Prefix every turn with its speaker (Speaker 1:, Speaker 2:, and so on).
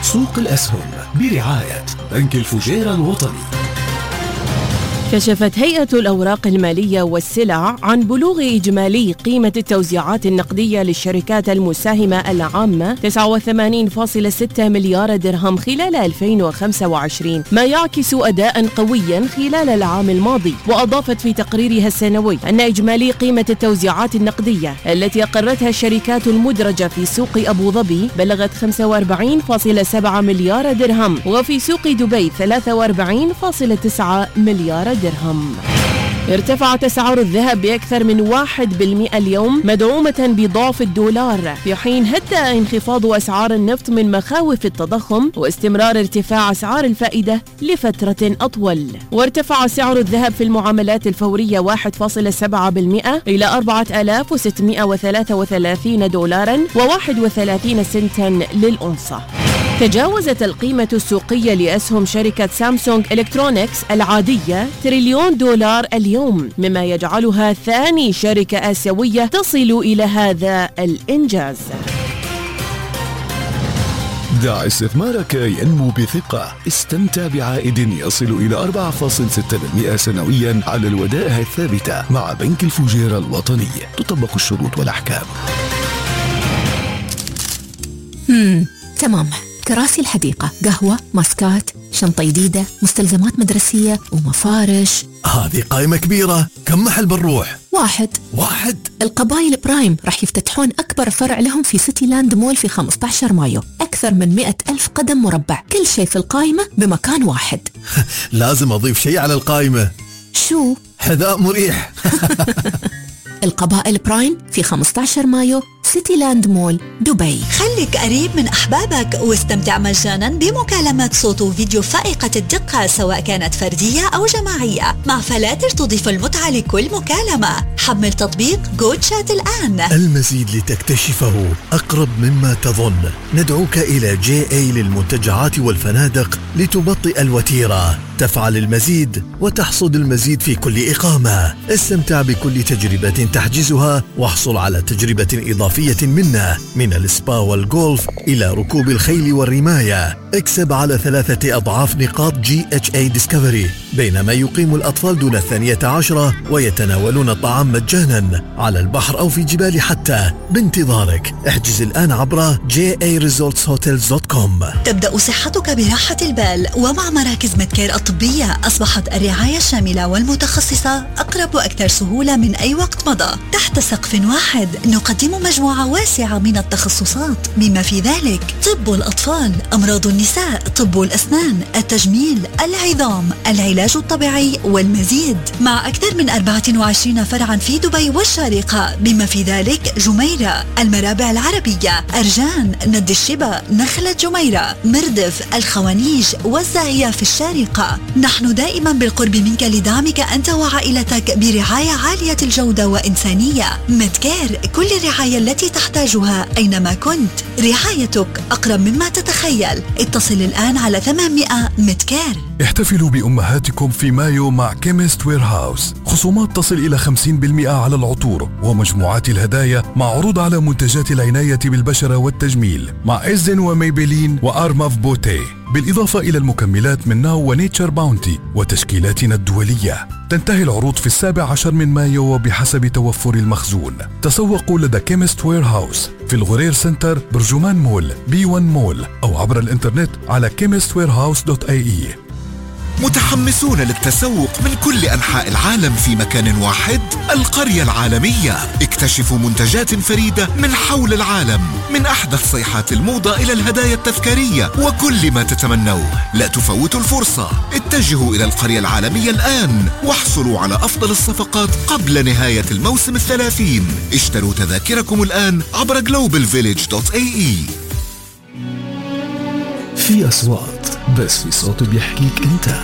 Speaker 1: سوق الأسهم برعاية بنك الفجيرة الوطني.
Speaker 2: كشفت هيئة الأوراق المالية والسلع عن بلوغ إجمالي قيمة التوزيعات النقدية للشركات المساهمة العامة 89.6 مليار درهم خلال 2025، ما يعكس أداء قويا خلال العام الماضي. وأضافت في تقريرها السنوي أن إجمالي قيمة التوزيعات النقدية التي أقرتها الشركات المدرجة في سوق أبو ظبي بلغت 45.7 مليار درهم، وفي سوق دبي 43.9 مليار درهم. ارتفعت أسعار الذهب بأكثر من 1% اليوم مدعومة بضعف الدولار، في حين هدأ انخفاض أسعار النفط من مخاوف التضخم واستمرار ارتفاع أسعار الفائدة لفترة أطول. وارتفع سعر الذهب في المعاملات الفورية 1.7% إلى 4633 دولارا و31 سنتا للأونصة. تجاوزت القيمة السوقية لأسهم شركة سامسونج إلكترونيكس العادية $1 تريليون اليوم، مما يجعلها ثاني شركة آسيوية تصل إلى هذا الإنجاز.
Speaker 1: دع استثمارك ينمو بثقة. استمتع بعائد يصل إلى 4.6% سنويا على الودائع الثابتة مع بنك الفجيرة الوطني. تطبق الشروط والأحكام.
Speaker 3: تمام. كراسي الحديقة، قهوة، ماسكات، شنطة جديدة، مستلزمات مدرسية ومفارش.
Speaker 4: هذه قائمة كبيرة. كم محل بنروح؟
Speaker 3: واحد. القبائل برايم راح يفتتحون أكبر فرع لهم في سيتي لاند مول في 15 مايو. أكثر من 100,000 قدم مربع، كل شيء في القائمة بمكان واحد.
Speaker 4: لازم أضيف شيء على القائمة.
Speaker 3: شو؟
Speaker 4: حذاء مريح.
Speaker 3: القبائل برايم في 15 مايو، سيتي لاند مول، دبي.
Speaker 5: خليك قريب من أحبابك واستمتع مجانا بمكالمات صوت وفيديو فائقة الدقة، سواء كانت فردية أو جماعية، مع فلاتر تضيف المتعة لكل مكالمة. حمل تطبيق جو تشات الآن.
Speaker 4: المزيد لتكتشفه أقرب مما تظن. ندعوك إلى JA للمنتجعات والفنادق لتبطئ الوتيرة، تفعل المزيد وتحصد المزيد في كل إقامة. استمتع بكل تجربة تحجزها واحصل على تجربة إضافية منا، من السبا والجولف إلى ركوب الخيل والرماية. اكسب على 3 أضعاف نقاط GHA Discovery، بينما يقيم الأطفال دون 12 ويتناولون الطعام مجانا على البحر أو في جبال حتى. بانتظارك، احجز الآن عبر jaresortshotels.com.
Speaker 5: تبدأ صحتك براحة البال، ومع مراكز ميدكير الطبية أصبحت الرعاية الشاملة والمتخصصة أقرب وأكثر سهولة من أي وقت مضى. تحت سقف واحد نقدم مجموعة واسعة من التخصصات، بما في ذلك طب الأطفال، أمراض النساء، طب الأسنان، التجميل، العظام، العلاج الطبيعي والمزيد، مع أكثر من 24 فرعا في دبي والشارقة، بما في ذلك جميرة، المرابع العربية، أرجان، ند الشبا، نخلة جميرة، مردف، الخوانيج والزاهية في الشارقة. نحن دائما بالقرب منك لدعمك أنت وعائلتك برعاية عالية الجودة وإنسانية. ميدكير، كل الرعاية التي تحتاجها أينما كنت. رعايتك أقرب مما تتخيل. اتصل الآن على 800 ميدكير.
Speaker 6: احتفلوا بأمهاتكم في مايو مع كيميست وير هاوس. خصومات تصل إلى 50% على العطور ومجموعات الهدايا، مع عروض على منتجات العناية بالبشرة والتجميل مع إيزن وميبلين وأرماف بوتي، بالإضافة إلى المكملات من ناو ونيتشر باونتي وتشكيلاتنا الدولية. تنتهي العروض في 17 من مايو وبحسب توفر المخزون. تسوقوا لدى كيميست وير هاوس في الغرير سنتر، برجمان مول، B1 مول، أو عبر الإنترنت على chemistwarehouse.ae.
Speaker 7: متحمسون للتسوق من كل أنحاء العالم في مكان واحد؟ القرية العالمية. اكتشفوا منتجات فريدة من حول العالم، من أحدث صيحات الموضة إلى الهدايا التذكارية وكل ما تتمنوه. لا تفوتوا الفرصة. اتجهوا إلى القرية العالمية الآن واحصلوا على أفضل الصفقات قبل نهاية الموسم 30. اشتروا تذاكركم الآن عبر globalvillage.ae.
Speaker 1: في أصوات، بس في صوت بيحكيك أنت.